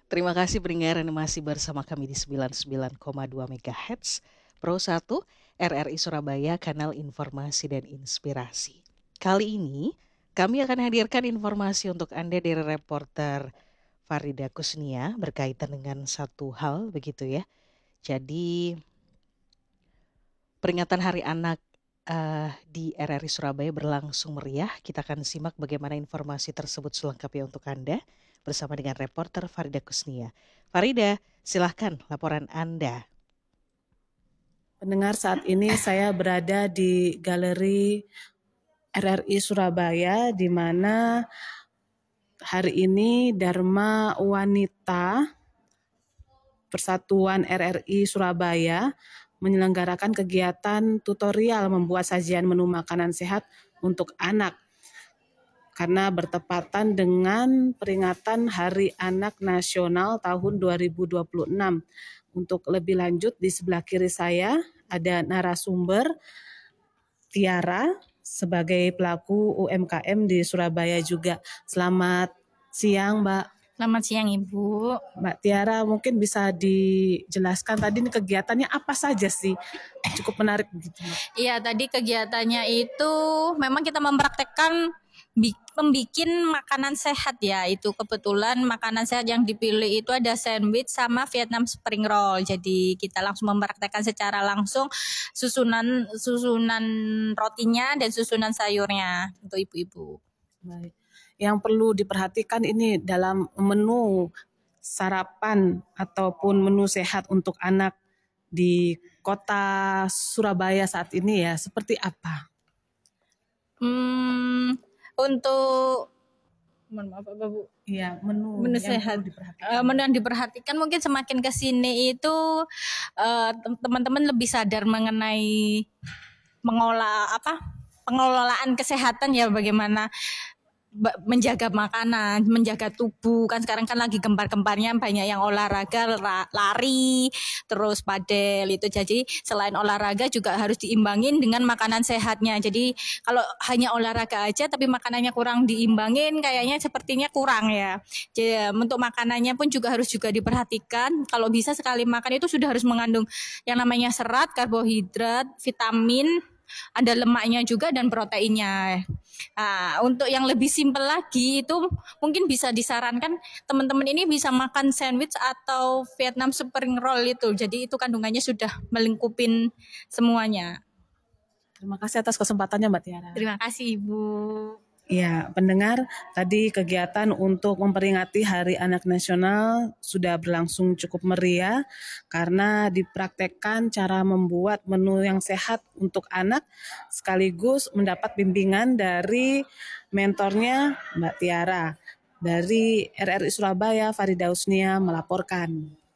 Terima kasih pendengar yang masih bersama kami di 99,2 MHz Pro 1 RRI Surabaya, kanal informasi dan inspirasi. Kali ini kami akan hadirkan informasi untuk Anda dari reporter Farida Kusnia berkaitan dengan satu hal begitu ya. Jadi peringatan Hari Anak di RRI Surabaya berlangsung meriah. Kita akan simak bagaimana informasi tersebut selengkapnya untuk Anda bersama dengan reporter Farida Kusnia. Farida, silahkan laporan Anda. Pendengar, saat ini saya berada di Galeri RRI Surabaya, di mana hari ini Dharma Wanita Persatuan RRI Surabaya menyelenggarakan kegiatan tutorial membuat sajian menu makanan sehat untuk anak, karena bertepatan dengan peringatan Hari Anak Nasional tahun 2026. Untuk lebih lanjut, di sebelah kiri saya ada narasumber Tiara sebagai pelaku UMKM di Surabaya juga. Selamat siang, Mbak. Selamat siang, Ibu. Mbak Tiara, mungkin bisa dijelaskan tadi ini kegiatannya apa saja sih? Cukup menarik begitu, Mbak. Iya, tadi kegiatannya itu memang kita mempraktekkan membikin makanan sehat ya. Itu kebetulan makanan sehat yang dipilih itu ada sandwich sama Vietnam spring roll. Jadi kita langsung mempraktekkan secara langsung susunan rotinya dan susunan sayurnya untuk ibu-ibu. Baik. Yang perlu diperhatikan ini dalam menu sarapan ataupun menu sehat untuk anak di kota Surabaya saat ini ya, seperti apa? Untuk mohon maaf apa Bu? Iya, menu Menu yang sehat. perlu diperhatikan. Menu yang diperhatikan mungkin semakin ke sini itu teman-teman lebih sadar mengenai pengelolaan kesehatan ya, bagaimana menjaga makanan, menjaga tubuh. Kan sekarang kan lagi gempar-gemparnya banyak yang olahraga, lari, terus padel itu. Jadi selain olahraga juga harus diimbangin dengan makanan sehatnya. Jadi kalau hanya olahraga aja tapi makanannya kurang diimbangin, kayaknya sepertinya kurang ya. Jadi untuk makanannya pun juga harus diperhatikan. Kalau bisa sekali makan itu sudah harus mengandung yang namanya serat, karbohidrat, vitamin, ada lemaknya juga dan proteinnya. Nah, untuk yang lebih simpel lagi itu mungkin bisa disarankan teman-teman ini bisa makan sandwich atau Vietnam spring roll itu. Jadi itu kandungannya sudah melingkupin semuanya. Terima kasih atas kesempatannya, Mbak Tiara. Terima kasih, Ibu. Ya, pendengar, tadi kegiatan untuk memperingati Hari Anak Nasional sudah berlangsung cukup meriah karena dipraktekkan cara membuat menu yang sehat untuk anak sekaligus mendapat bimbingan dari mentornya Mbak Tiara. Dari RRI Surabaya, Farida Kusnia melaporkan.